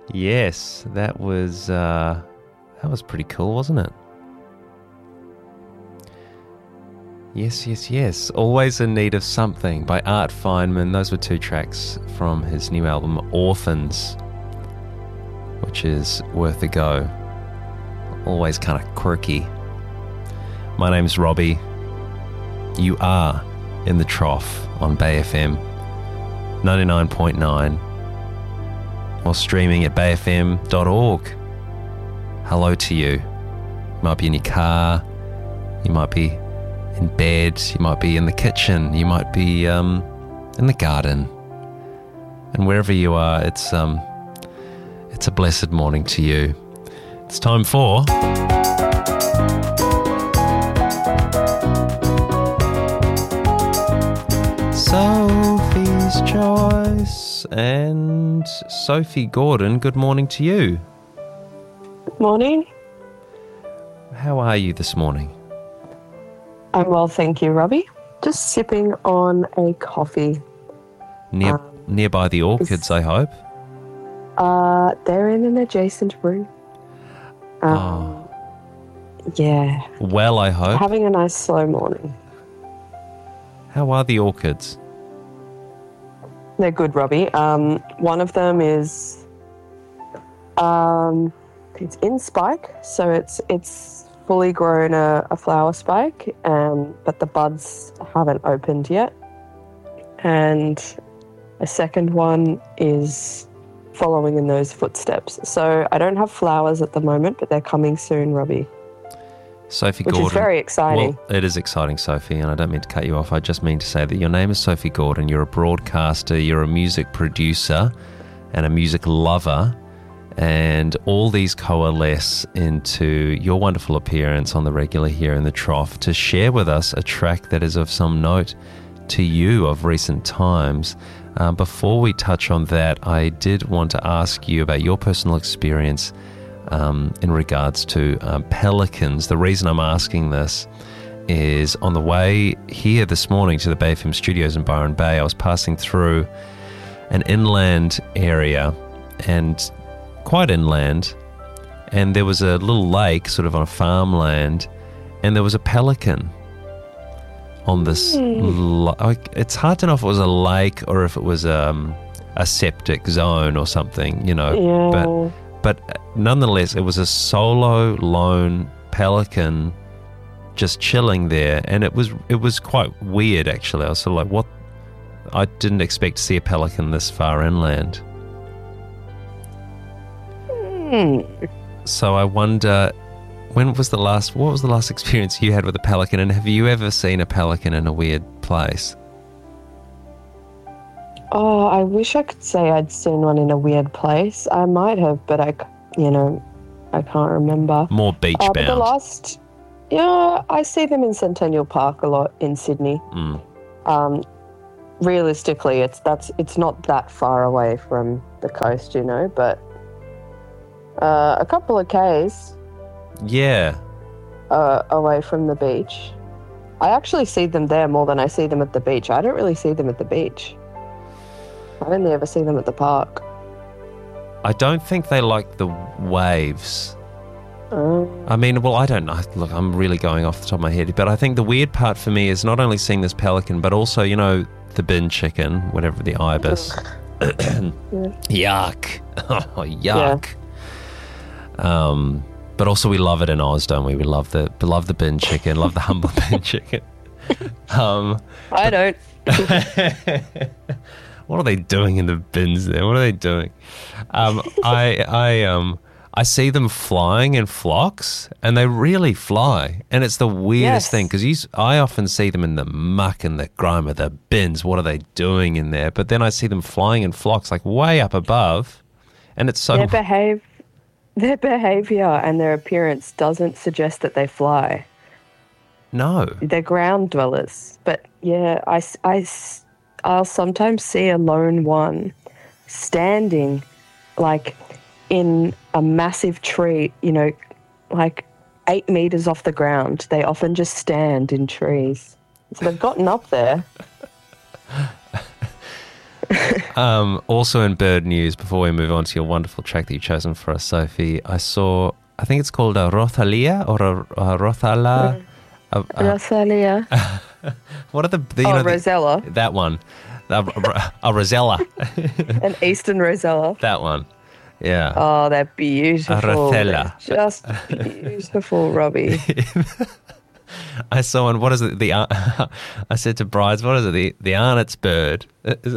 Yes, that was pretty cool, wasn't it? Yes. Always in Need of Something by Art Feynman. Those were two tracks from his new album, Orphans, which is worth a go. Always kind of quirky. My name's Robbie. You are in the Trough on Bay FM 99.9 or streaming at bayfm.org. Hello to you. You might be in your car, you might be in bed, you might be in the kitchen, you might be in the garden. And wherever you are, it's a blessed morning to you. It's time for Sophie's Choice. And Sophie Gordon, good morning to you. Good morning. How are you this morning? I'm well, thank you, Robbie. Just sipping on a coffee. Nearby the orchids, I hope. They're in an adjacent room. Yeah. Well, I hope. Having a nice slow morning. How are the orchids? They're good, Robbie. One of them is it's in spike, so it's fully grown a flower spike, but the buds haven't opened yet. And a second one is following in those footsteps. So I don't have flowers at the moment, but they're coming soon, Robbie. Sophie Which Gordon. is very exciting. Well, it is exciting, Sophie, and I don't mean to cut you off. I just mean to say that your name is Sophie Gordon. You're a broadcaster, you're a music producer and a music lover, and all these coalesce into your wonderful appearance on the regular here in the Trough to share with us a track that is of some note to you of recent times. Before we touch on that, I did want to ask you about your personal experience in regards to pelicans. The reason I'm asking this is on the way here this morning to the Bay FM studios in Byron Bay, I was passing through an inland area, and quite inland, and there was a little lake sort of on a farmland, and there was a pelican on this it's hard to know if it was a lake or if it was a septic zone or something, you know. Yeah. But nonetheless, it was a solo lone pelican just chilling there, and it was quite weird, actually. I was sort of like, what? I didn't expect to see a pelican this far inland. So I wonder, what was the last experience you had with a pelican, and have you ever seen a pelican in a weird place? Oh, I wish I could say I'd seen one in a weird place. I might have, but I can't remember. More beach bound. But I see them in Centennial Park a lot in Sydney. Realistically, it's not that far away from the coast, you know, but a couple of Ks. Yeah. Away from the beach. I actually see them there more than I see them at the beach. I don't really see them at the beach. I only ever see them at the park. I don't think they like the waves. I mean, well, I don't know. Look, I'm really going off the top of my head, but I think the weird part for me is not only seeing this pelican, but also, you know, the bin chicken, whatever, the ibis. Yuck. Oh, yuck. Yeah. But also we love it in Oz, don't we? We love the bin chicken, love the humble bin chicken. I don't. What are they doing in the bins there? What are they doing? I see them flying in flocks, and they really fly. And it's the weirdest thing, because I often see them in the muck and the grime of the bins. What are they doing in there? But then I see them flying in flocks, like way up above, and it's so... Their behaviour and their appearance doesn't suggest that they fly. No. They're ground dwellers. But, yeah, I'll sometimes see a lone one standing, like, in a massive tree, you know, like 8 meters off the ground. They often just stand in trees. So they've gotten up there. Also in bird news, before we move on to your wonderful track that you've chosen for us, Sophie, I think it's called a Rothalia or a Rothala. Rosalia. What are the Rosella. That one. A Rosella. An Eastern Rosella. That one. Yeah. Oh, they're beautiful. A Rothella. They're just beautiful, Robbie. I saw one. What is it? I said to Brides, what is it? The Arnott's bird.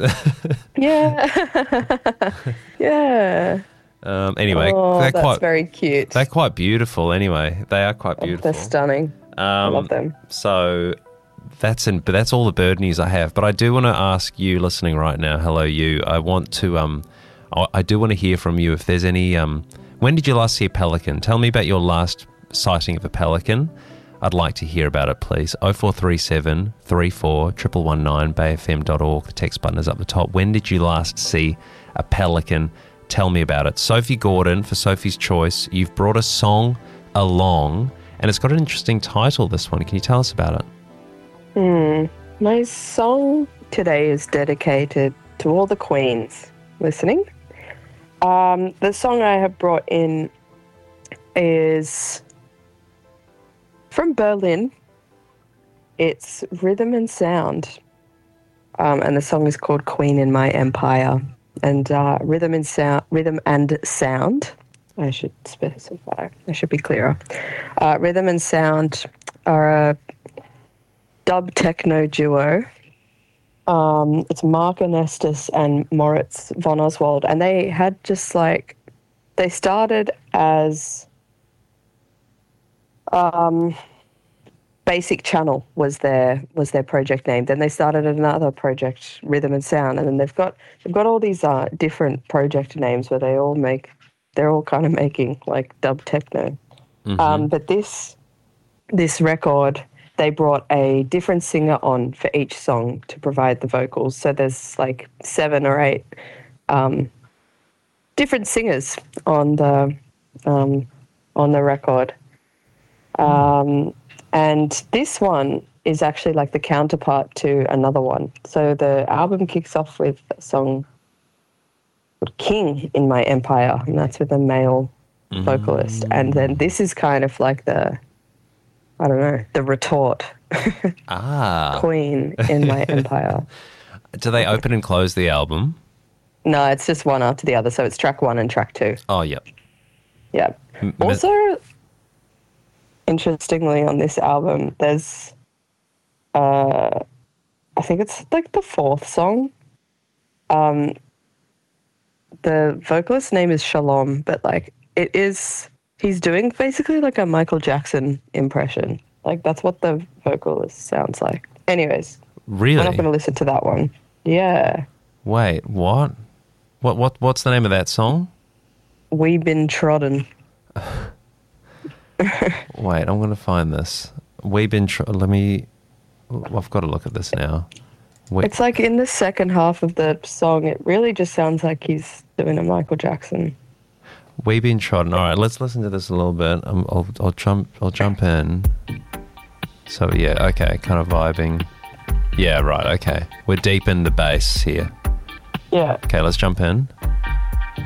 Yeah. Yeah. Anyway, that's very cute. They're quite beautiful. Anyway, they are quite beautiful. They're stunning. I love them. So that's all the bird news I have. But I do want to ask you, listening right now. Hello, you. I want to. I do want to hear from you if there's any. When did you last see a pelican? Tell me about your last sighting of a pelican. I'd like to hear about it, please. 0437 34 1119 bayfm.org. The text button is up the top. When did you last see a pelican? Tell me about it. Sophie Gordon, for Sophie's Choice, you've brought a song along, and it's got an interesting title, this one. Can you tell us about it? My song today is dedicated to all the queens listening. The song I have brought in is from Berlin. It's Rhythm and Sound, and the song is called Queen in My Empire. And rhythm and sound, I should specify, I should be clearer. Rhythm and Sound are a dub techno duo. It's Mark Ernestus and Moritz von Oswald, and they had they started as Basic Channel was their project name. Then they started another project, Rhythm and Sound, and then they've got all these different project names where they're all kind of making like dub techno. Mm-hmm. But this record, they brought a different singer on for each song to provide the vocals. So there's like 7 or 8 different singers on the record. And this one is actually like the counterpart to another one. So the album kicks off with a song called King in My Empire, and that's with a male vocalist. And then this is kind of like the retort. Queen in My Empire. Do they open and close the album? No, it's just one after the other. So it's track 1 and track 2. Oh, yep. Yeah. Also, interestingly, on this album, there's, I think it's like the 4th song. The vocalist's name is Shalom, but like he's doing basically like a Michael Jackson impression. Like that's what the vocalist sounds like. Anyways. Really? I'm not going to listen to that one. Yeah. Wait, what? What's the name of that song? We Been Trodden. Wait, I'm going to find this. I've got to look at this now. It's like in the second half of the song, it really just sounds like he's doing a Michael Jackson. We Been Trodden. All right, let's listen to this a little bit. I'll jump in. So yeah, okay, kind of vibing. Yeah, right, okay. We're deep in the bass here. Yeah. Okay, let's jump in.